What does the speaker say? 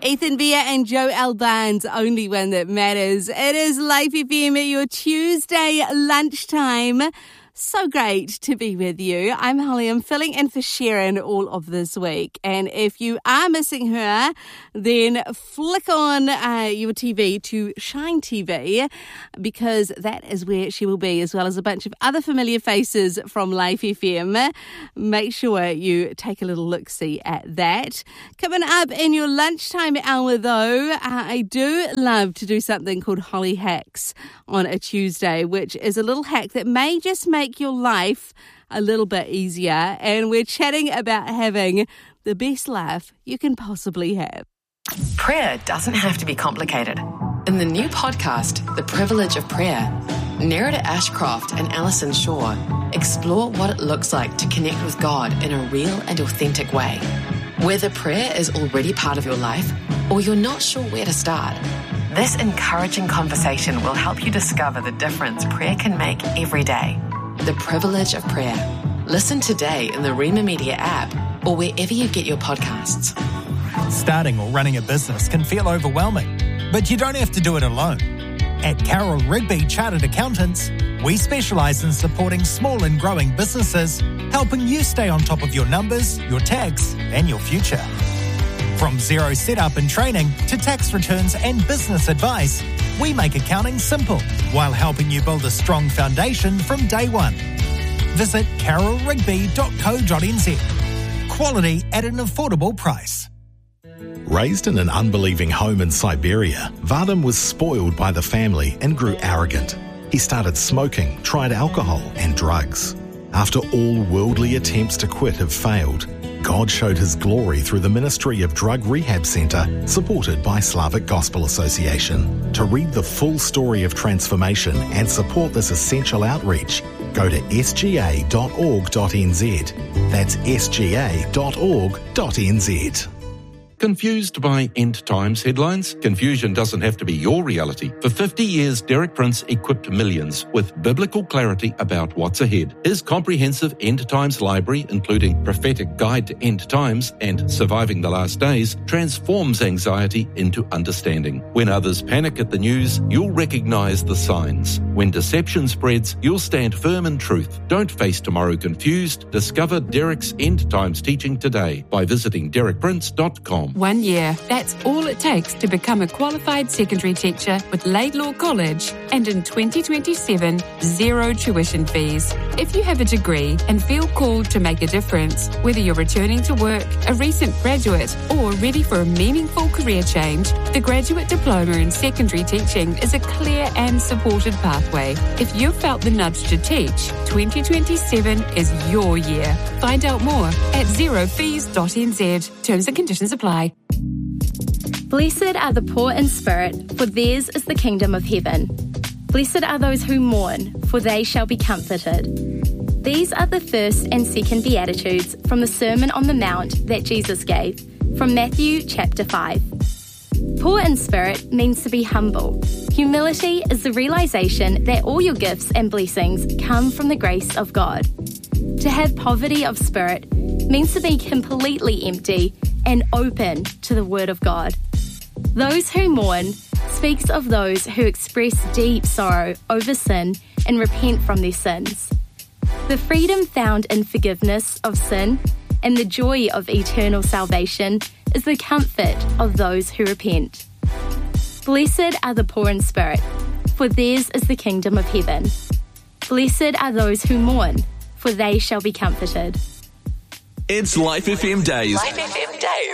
Ethan Beer and Joe Alban's Only One That Matters. It is Life FM at your Tuesday lunchtime. So great to be with you. I'm Holly. I'm filling in for Sharon all of this week. And if you are missing her, then flick on your TV to Shine TV, because that is where she will be, as well as a bunch of other familiar faces from Life FM. Make sure you take a little look-see at that. Coming up in your lunchtime hour, though, I do love to do something called Holly Hacks on a Tuesday, which is a little hack that may just make your life a little bit easier, and we're chatting about having the best laugh you can possibly have. Prayer doesn't have to be complicated. In the new podcast, The Privilege of Prayer, Nerida Ashcroft and Alison Shaw explore what it looks like to connect with God in a real and authentic way. Whether prayer is already part of your life or you're not sure where to start, this encouraging conversation will help you discover the difference prayer can make every day. The Privilege of Prayer. Listen today in the Rema Media app or wherever you get your podcasts. Starting or running a business can feel overwhelming, but you don't have to do it alone. At Carroll Rigby Chartered Accountants, we specialise in supporting small and growing businesses, helping you stay on top of your numbers, your tax, and your future. From zero setup and training to tax returns and business advice, we make accounting simple while helping you build a strong foundation from day one. Visit carrollrigby.co.nz. Quality at an affordable price. Raised in an unbelieving home in Siberia, Vadim was spoiled by the family and grew arrogant. He started smoking, tried alcohol and drugs. After all worldly attempts to quit have failed, God showed his glory through the ministry of Drug Rehab Centre, supported by Slavic Gospel Association. To read the full story of transformation and support this essential outreach, go to sga.org.nz. That's sga.org.nz. Confused by end times headlines? Confusion doesn't have to be your reality. For 50 years, Derek Prince equipped millions with biblical clarity about what's ahead. His comprehensive end times library, including Prophetic Guide to End Times and Surviving the Last Days, transforms anxiety into understanding. When others panic at the news, you'll recognize the signs. When deception spreads, you'll stand firm in truth. Don't face tomorrow confused. Discover Derek's end times teaching today by visiting derekprince.com. 1 year. That's all it takes to become a qualified secondary teacher with Laidlaw College, and in 2027, zero tuition fees. If you have a degree and feel called to make a difference, whether you're returning to work, a recent graduate, or ready for a meaningful career change, the Graduate Diploma in Secondary Teaching is a clear and supported pathway. If you've felt the nudge to teach, 2027 is your year. Find out more at zerofees.nz. Terms and conditions apply. Blessed are the poor in spirit, for theirs is the kingdom of heaven. Blessed are those who mourn, for they shall be comforted. These are the first and second Beatitudes from the Sermon on the Mount that Jesus gave, from Matthew chapter 5. Poor in spirit means to be humble. Humility is the realization that all your gifts and blessings come from the grace of God. To have poverty of spirit means to be completely empty and open to the Word of God. Those who mourn speaks of those who express deep sorrow over sin and repent from their sins. The freedom found in forgiveness of sin and the joy of eternal salvation is the comfort of those who repent. Blessed are the poor in spirit, for theirs is the kingdom of heaven. Blessed are those who mourn, for they shall be comforted. It's Life FM Days. Life FM Days.